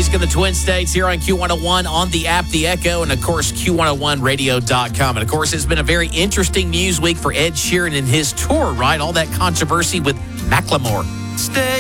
music in the Twin States here on Q101 on the app, The Echo, and, of course, Q101radio.com. And, of course, it's been a very interesting news week for Ed Sheeran and his tour, right? All that controversy with Macklemore. Stay